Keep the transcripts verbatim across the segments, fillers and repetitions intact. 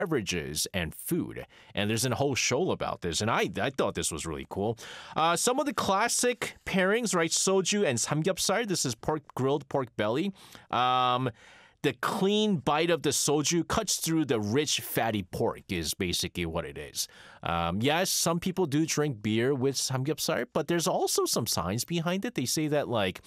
beverages and food. And there's a whole show about this, and I I thought this was really cool. Uh, some of the classic pairings, right? Soju and samgyeopsal. This is pork grilled pork belly. Um, the clean bite of the soju cuts through the rich, fatty pork is basically what it is. Um, yes, some people do drink beer with samgyeopsal, but there's also some science behind it. They say that like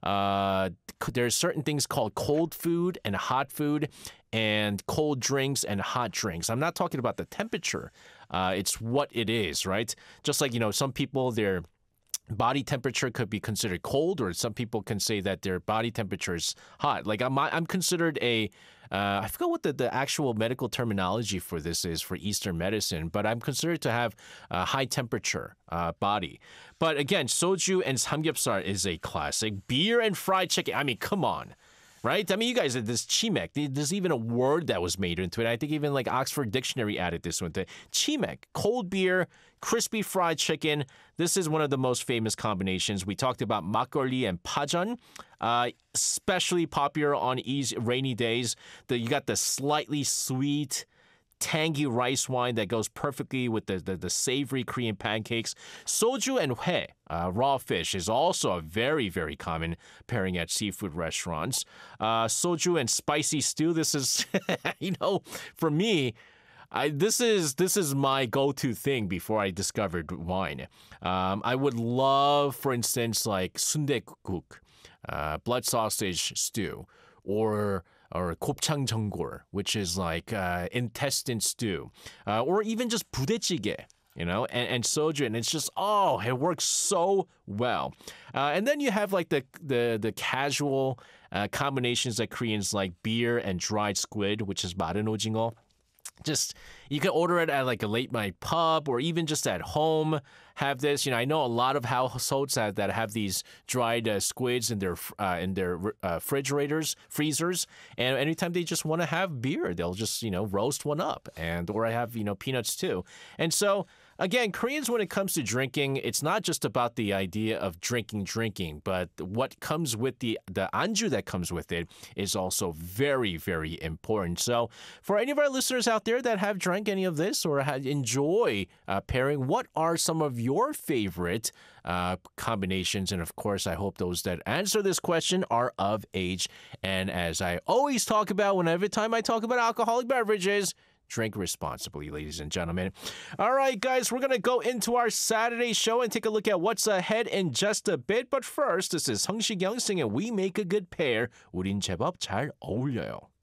uh, there's certain things called cold food and hot food, and cold drinks and hot drinks. I'm not talking about the temperature. Uh, it's what it is, right? Just like, you know, some people, they're body temperature could be considered cold, or some people can say that their body temperature is hot. Like I'm, I'm considered a, uh, I forgot what the, the actual medical terminology for this is for Eastern medicine, but I'm considered to have a high temperature uh, body. But again, soju and samgyeopsal is a classic. Beer and fried chicken. I mean, come on. Right? I mean, you guys, this chimek, there's even a word that was made into it. I think even like Oxford Dictionary added this one to chimek, cold beer, crispy fried chicken. This is one of the most famous combinations. We talked about makgeolli and pajeon, uh, especially popular on easy, rainy days. The, you got the slightly sweet, tangy rice wine that goes perfectly with the, the, the savory Korean pancakes. Soju and hue, uh, raw fish, is also a very, very common pairing at seafood restaurants. Uh, soju and spicy stew, this is, you know, for me, I, this is this is my go-to thing before I discovered wine. Um, I would love, for instance, like sundae-guk, uh, blood sausage stew, or or 곱창 전골, which is like uh, intestine stew, uh, or even just 부대찌개, you know, and, and soju, and it's just, oh, it works so well. Uh, and then you have like the the the casual uh, combinations that Koreans like, beer and dried squid, which is 마른 오징어. Just, you can order it at like a late night pub, or even just at home. Have this, you know. I know a lot of households have, that have these dried uh, squids in their uh, in their uh, refrigerators, freezers, and anytime they just want to have beer, they'll just, you know, roast one up, and or I have, you know, peanuts too. And so again, Koreans, when it comes to drinking, it's not just about the idea of drinking, drinking, but what comes with the the anju that comes with it is also very, very important. So for any of our listeners out there that have drank any of this or have enjoy uh, pairing, what are some of your favorite uh, combinations? And of course, I hope those that answer this question are of age. And as I always talk about, whenever time I talk about alcoholic beverages, drink responsibly, ladies and gentlemen. All right, guys, we're going to go into our Saturday show and take a look at what's ahead in just a bit. But first, this is 성시경 singing We Make a Good Pair. 우린 제법 잘 어울려요.